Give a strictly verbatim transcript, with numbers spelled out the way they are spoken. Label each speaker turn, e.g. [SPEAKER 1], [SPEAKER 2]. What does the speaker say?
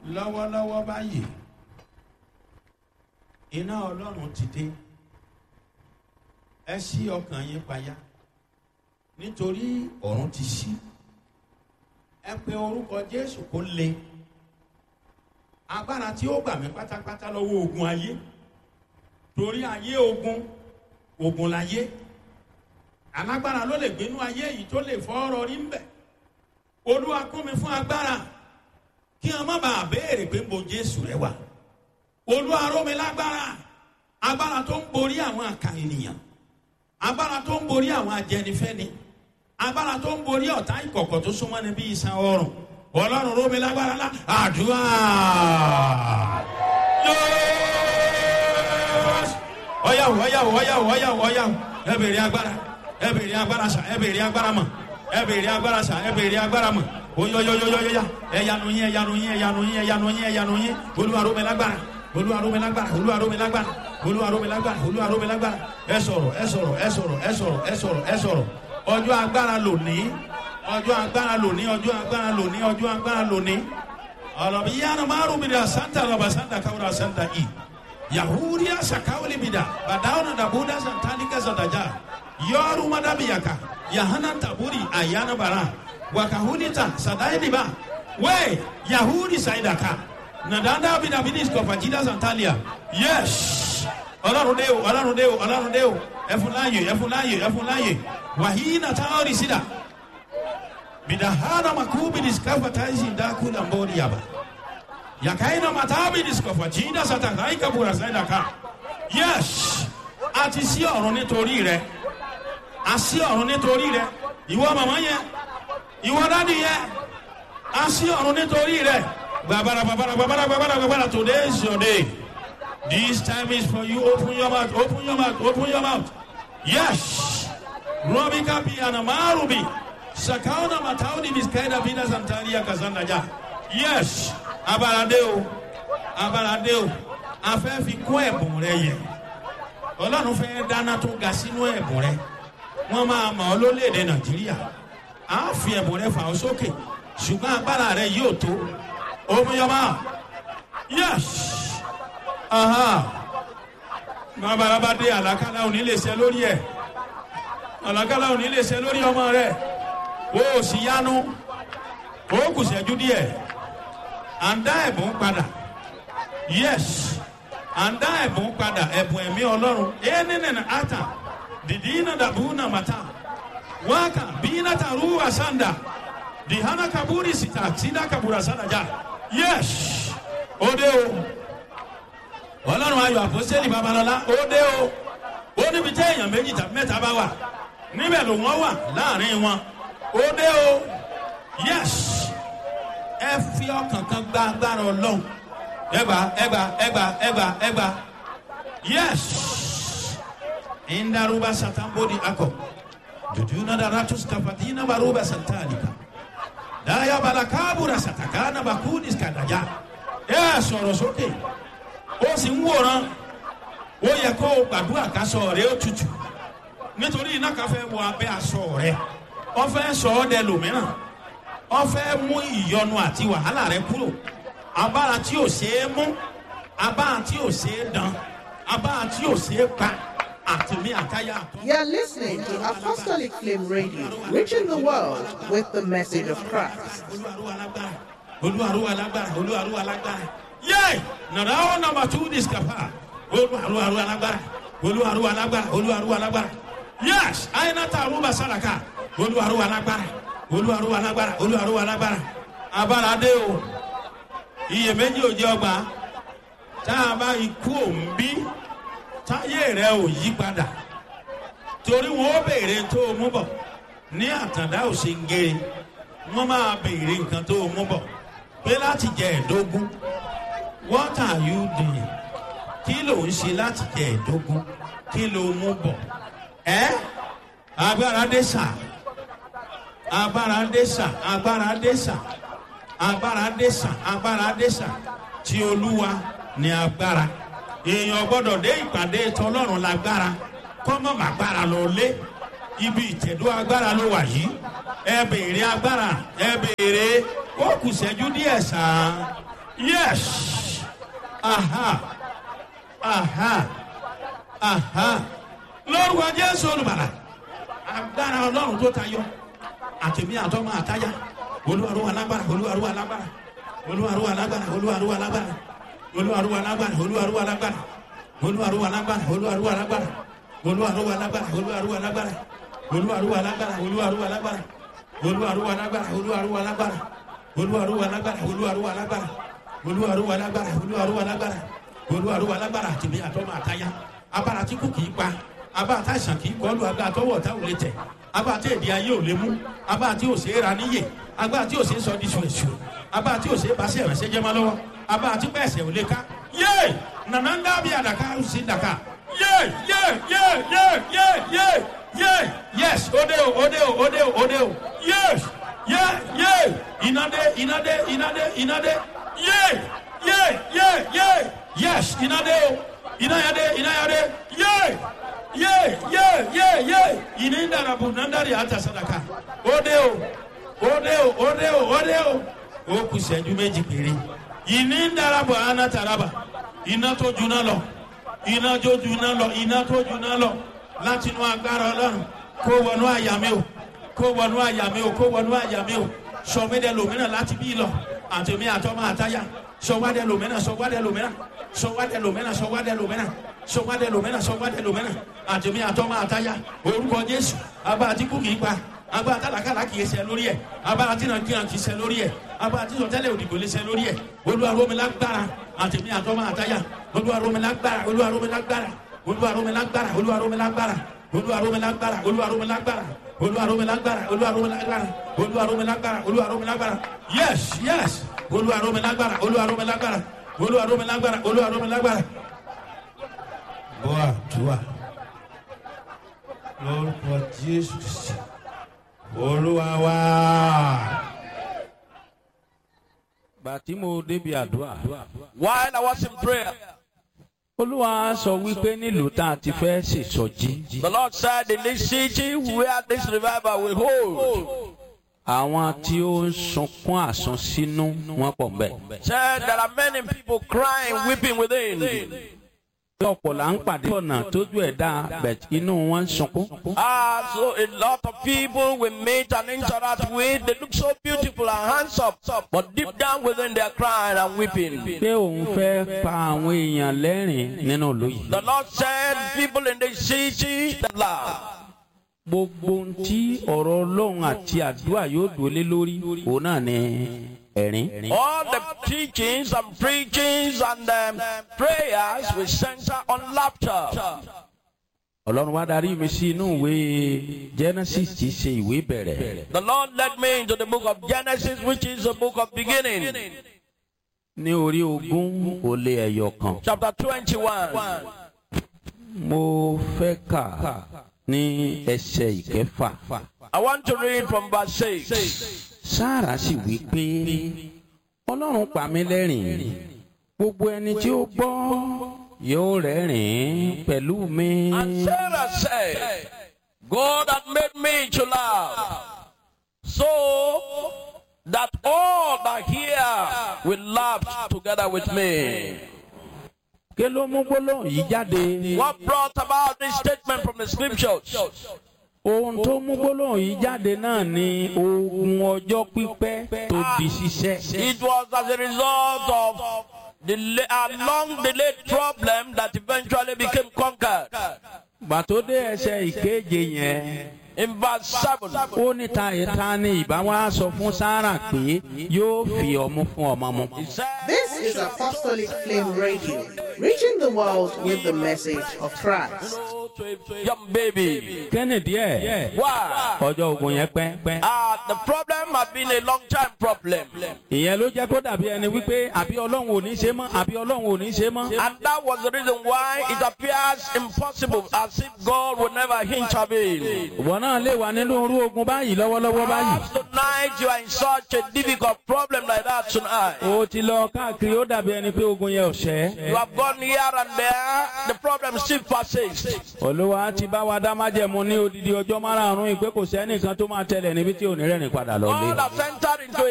[SPEAKER 1] lọ́wọ́lọ́wọ́ báyìí iná ọlọ́run ti dé. Ẹ ṣí ọkàn yín payá nítorí ọ̀run ti ṣí. Ẹ pe orúkọ Jésù kó le. Agbára tí ó gbà mí pátápátá lọ́wọ́ ogun ayé, torí ayé ogun, ogun láyé. Alágbára ló lè gbénú ayé yìí tó lè fọ́ ọ̀rọ̀ rí ń bẹ̀. Olúwa kún mi fún agbára kí wọn má bàa béèrè pé mo Jésù rẹ wà. Olúwa ró mi lágbára, agbára tó ń borí àwọn àkà ènìyàn, agbára tó ń borí àwọn ajẹnifẹ́ni, agbára tó ń borí ọ̀tá ìkọ̀kọ̀ tó súnmọ́ ni bí iṣan ọrùn. Ọlọ́run ró mi lágbára lá àdúrà. Ọ̀yàwó ọ̀yàwó ọ̀yàwó ọ̀yàwó ọ̀yàwó ẹ bèrè agbára, ẹ bèrè agbára sà, ẹ bèrè agbára mọ̀, ẹ bèrè agbára sà, ẹ bèrè agbára mọ̀. Oyoyoyoyoya ẹyanu yín ẹyanu yín ẹyanu yín ẹyanu yín ẹyanu yín. Olúwa ró mi lágbára, Olúwa ró mi lágbára, Olúwa ró mi lágbára, Olúwa ró mi lágbára, Olúwa ró mi lágbára. Ẹ sọ̀rọ̀ ẹ sọ̀rọ̀ ẹ sọ̀rọ̀ ẹ sọ̀rọ̀ ẹ sọ̀rọ̀ ẹ sọ̀rọ̀. Ọjọ́ agbára lónìí, ọjọ́ agbára lónìí, ọjọ́ agbára lónìí, ọjọ́ agbára lónìí. Ọlọ́bi yánnà márùn mi dà santa lọ́ba santa káwúrà santa i. Yahudiya sakawuli mi dà bàdáwọn dàbúdà santanika santaja. Yọrù madabiyaka yahana taburi ayana bara. Wakahunita sadainiba we Yahudi saidaka nadanda bidabidis kofajida santalia. Yes, Ọlọ́run dé o, Ọlọ́run dé o, Ọlọ́run dé o. Ẹfúnláyè, ẹfúnláyè, ẹfúnláyè. Wahina taori sida bidahana makubi diskafataisi ndakula mbori yaba yakaina matabi diskofajida satakaika bura saidaka. Yes, àti sí ọ̀run nítorí rẹ̀, àsí ọ̀run nítorí rẹ̀. Ìwọ màmá yẹn, ìwọ dádì yẹn, a sí ọ̀run nítorí rẹ̀. Gbàbàrà gbàbàrà gbàbàrà gbàbàrà gbàbàrà. Today is your day. This time is for you. Open your mouth, open your mouth, open your mouth. Yes. Robi kapi anamarubi. Sakauna matauni miskaida bina santaria kazanda ja. Yes. Abaradeo. Abaradeo. A fẹ́ fi kún ẹ̀bùn rẹ yẹ. Ọlọ́run fẹ́ dáná tó ga sínú ẹ̀bùn rẹ. Wọ́n máa mọ̀ ọ́ lórílẹ̀-èdè Nàìjíríà. A fi ẹ̀bùn rẹ fà ọ́ sókè, ṣùgbọ́n agbára rẹ yóò tó. Omiyọba. Yes. Aha. Bàbá dé àlàkálà òní lè ṣe lórí ẹ̀. Àlàkálà òní lè ṣe lórí ọmọ rẹ̀. O ò sì yanu. O kù ṣẹ́jú díẹ̀. À ń dá ẹ̀bùn padà. Yes. À ń dá ẹ̀bùn padà. Ẹ̀bùn ẹ̀mí Ọlọ́run. Ẹnìnìnà ata. Dìdí iná dàbú nà màtá. Waka bina taruwa sanda dihana kaburi sita sida kabura sanda ja. Yes, ode o Ọlọ́run Ayọ̀ Àpọ́sítélì Babalọ́lá, ode o ó níbi tí èèyàn méjì tàbí mẹ́ta bá wà níbẹ̀ ló wọ́n wà láàrin wọn. Ode o. Yes, ẹ fi ọkàn kan gba agbára Ọlọ́run. Ẹgbà ẹgbà ẹgbà ẹgbà ẹgbà. Yes, indaruba satambodi akọ. Jujuna daratus kafatina baruba santalika. Daya balakabura satakana bakudis kadaya. Ẹ sọ̀rọ̀ sókè. Ó sì ń wòran. Ó yẹ kó gbàdúrà kásọ̀ rẹ̀ ó tutù. Nítorí iná kan fẹ́ wọ abẹ́ aṣọ rẹ̀. Ó fẹ́ sọ ọ́ dẹ lòmíràn. Ó fẹ́ mú ìyọnu àti wàhálà rẹ̀ kúrò. Abára tí ò ṣeé mú. Abára tí ò ṣeé dán. Abára tí ò ṣeé pa.
[SPEAKER 2] You're listening to Apostolic Flame Radio, reaching the world with the message of Christ.
[SPEAKER 1] Yay! Now number two discover. Yes, I not Aruba Salaka. Oluwaru alagbara. Oluwaru alagbara. Oluwaru alagbara. Abaradeo. Iye méjì ò jẹ́ ọgbà. Tá a bá ikú òǹbí. Táyé rẹ̀ ò yí padà. Torí wọn ó béèrè tó o mú bọ̀. Ní àtàndá ò ṣe ń gé. Wọ́n máa béèrè nǹkan tó o mú bọ̀. Pé láti jẹ ẹ̀dógún. What are you doing? Kí ló ń ṣe láti jẹ ẹ̀dógún? Kí ló mú bọ̀? Ẹ́ agbára dé sà. Agbára dé sà. Agbára dé sà. Agbára dé sà. Agbára dé sà. Tí Olúwa ní agbára. Èèyàn gbọ́dọ̀ dé ìpàdé tọlọ́run lágbára. Kọ́mọ̀ màgbára lọ lé. Ibi ìtẹ̀dó agbára ló wà yìí. Ẹ béèrè agbára. Ẹ béèrè. Ó kù ṣẹ́jú díẹ̀ sà. Yes. Aha. Aha. Aha. Lord wa Jésù Olùgbàlà. Agbára Ọlọ́run tó tayọ. Àtẹ̀mí àtọ́mọ àtáyà. Olúwarú alágbára. Olúwarú alágbára. Olúwarú alágbára. Olúwarú alágbára. Olúwarú alágbára. Olúwarú alágbára. Olúwarú alágbára. Olúwarú alágbára. Olúwarú alágbára. Olúwarú alágbára. Olúwarú alágbára. Olúwarú alágbára. Olúwarú alágbára. Olúwarú alágbára. Olúwarú alágbára. Olúwarú alágbára. Olúwarú alágbára. Olúwarú alágbára. Olúwarú alágbára. Àtẹ̀mí àtọ́mọ àtáyà. Abára tí kò kì í pa. Abára tá àìsàn kì í kọlu. Abára tọwọ́ tá ò lè tẹ̀. Abára tí èdè ayé ò lè mú. Abára tí ò ṣe é ra níyè. Abára tí ò ṣe é sọ di ṣùṣù. Abára tí ò ṣe é bá ṣe ìrànṣẹ́ jẹ́ máa lọ́wọ́. Abára tí bẹ́ẹ̀ ṣe ò lè ká. Yé! Nànà ń dábìí àdàkà ó sì dàkà. Yé! Yé! Yé! Yé! Yé! Yé! Yé! Yes! Ode o! Ode o! Ode o! Ode o! Yes! Yé! Yé! Inade! Inade! Inade! Inade! Yé! Yé! Yé! Yé! Yes! Inade o! Inayade! Inayade! Yé! Yé! Yé! Yé! Yé! Inindarabu nandari ata sadaka. Ode o! Ode o! Ode o! Ode o! Ó kù ìṣẹ́jú méjì péré. Inindarabu anataraba. Iná tó juná lọ. Iná tó juná lọ. Iná tó juná lọ. Láti inú agbára Ọlọ́run. Kó wọnú àyà mi o. Kó wọnú àyà mi o. Kó wọnú àyà mi o. Sọmídẹ lòmínà láti bí lọ. Àtẹ̀mí àtọ́mọ àtáyà. Sọwádẹ lòmínà. Sọwádẹ lòmínà. Sọwádẹ lòmínà. Sọwádẹ lòmínà. Sọwádẹ lòmínà. Sọwádẹ lòmínà. Àtẹ̀mí àtọ́mọ àtáyà. Orúkọ Jésù. Abá àtìkú kì í pa. Abá àtàlàkàlà kì í ṣe lórí ẹ̀. Abá àtìnàkìnà kì í ṣe lórí ẹ̀. Abá àtìsọtẹ́lẹ̀ òdìgbò lè ṣe lórí ẹ̀. Olúwa rọ̀ mí lágbára. Àtẹ̀mí àtọ́mọ àtáyà. Olúwa rọ̀ mí lágbára. Olúwa rọ̀ mí lágbára. Olúwa rọ̀ mí lágbára. Olúwa rọ̀ mí lágbára. Olúwa rọ̀ mí lágbára. Olúwa rọ̀ mí lágbára. Olúwa rọ̀ mí lágbára. Olúwa rọ̀ mí lágbára. Olúwa rọ̀ mí lágbára. Olúwa rọ̀ mí lágbára. Yes, yes. Olúwa rọ̀ mí lágbára. Olúwa rọ̀ mí lágbára. Olúwa rọ̀ mí lágbára. Olúwa rọ̀ mí lágbára. Boa, tua. Lórúkọ Jésù. Olúwa wá.
[SPEAKER 3] Bàtí mo débi àdúrà.
[SPEAKER 4] While I was in prayer,
[SPEAKER 3] Olúwa sọ wípé nílùú tá a ti fẹ́ ṣèṣọ́jí.
[SPEAKER 4] the Lord said, in this city where this revival will hold,
[SPEAKER 3] Àwọn tí ó ń sunkún àsunsínú wọ́n pọ̀ ńbẹ̀.
[SPEAKER 4] said there are many people crying, weeping within.
[SPEAKER 3] Ọ̀pọ̀ là ń pàdé ọ̀nà tójú ẹ̀ dá bẹ̀ inú wọn ń sunkún.
[SPEAKER 4] Ah, so a lot of people we meet and interact with, they look so beautiful and handsome, but deep down within they are crying and weeping.
[SPEAKER 3] Pé òun fẹ́ pa àwọn èèyàn lẹ́rìn nínú ìlú yìí.
[SPEAKER 4] The Lord said, people in the city that laugh.
[SPEAKER 3] Gbogbo ohun tí ọ̀rọ̀ Ọlọ́run àti àdúrà yóò dúró lórí òun náà ni ẹ̀rín.
[SPEAKER 4] All the teachings and preachings and um, prayers will center on laughter.
[SPEAKER 3] Ọlọ́run wá darí mi sí inú ìwé Genesis tí í ṣe ìwé bẹ̀rẹ̀.
[SPEAKER 4] The Lord led me into the book of Genesis, which is the book of beginning.
[SPEAKER 3] Ní orí ogún ó lé ẹyọ kan.
[SPEAKER 4] Chapter twenty-one.
[SPEAKER 3] Mo fẹ́ kà ní ẹsẹ̀ ìkẹfà.
[SPEAKER 4] I want to read from verse six.
[SPEAKER 3] Sáárà sì wí pé Ọlọ́run pa mí lẹ́rìn. Gbogbo ẹni tí ó gbọ́ yóò rẹ́rìn pẹ̀lú mi.
[SPEAKER 4] And Sarah said, God had made me to laugh, so that all that hear will laugh together with me.
[SPEAKER 3] Kí ló mú gbólóhùn yìí jáde?
[SPEAKER 4] What brought about this statement from the scriptures?
[SPEAKER 3] Ohun tó mú gbólóhùn yìí jáde náà ni ogun ọjọ́ pípẹ́ tó di ṣiṣẹ́.
[SPEAKER 4] It was as a result of the a long delayed problem that eventually became conquered.
[SPEAKER 3] Bàtó dé ẹsẹ̀ ìkeje yẹn.
[SPEAKER 4] In verse seven,
[SPEAKER 3] Ó ní ta ìta ni ìbá wa sọ fún Sáárà pé yóò fi ọmú fún ọmọ mu.
[SPEAKER 4] he said,
[SPEAKER 2] This is Apostolic Flame Radio, reaching the world with the message of Christ.
[SPEAKER 4] "Hello to a young baby."
[SPEAKER 3] Kennedy ẹ̀
[SPEAKER 4] Why?
[SPEAKER 3] ọjọ́ ogun yẹn pẹ́ pẹ́.
[SPEAKER 4] Ah, the problem had been a long time problem.
[SPEAKER 3] Ìyẹn ló jẹ́ kó dàbí ẹni wípé àbí Ọlọ́run ò ní ṣe mọ́ àbí Ọlọ́run ò ní ṣe mọ́.
[SPEAKER 4] And that was the reason why it appears impossible, as if God would never intervene.
[SPEAKER 3] Ìwọ náà lè wà nínú orú ogun báyìí lọ́wọ́lọ́wọ́ báyìí.
[SPEAKER 4] Perhaps tonight you are in such a difficult problem like that tonight.
[SPEAKER 3] O ti lọ káàkiri ó dàbí ẹni pé ogun yẹn ò ṣẹ́.
[SPEAKER 4] You have gone here and there, the problem still persists.
[SPEAKER 3] Olúwa ti bá wa dá májẹ̀mú ní odidi ọjọ́ márààrún ìpé kò sẹ́nìkan tó máa tẹ̀lé níbi tí ò ní rẹ́rìn padà lọ lé.
[SPEAKER 4] God has entered into a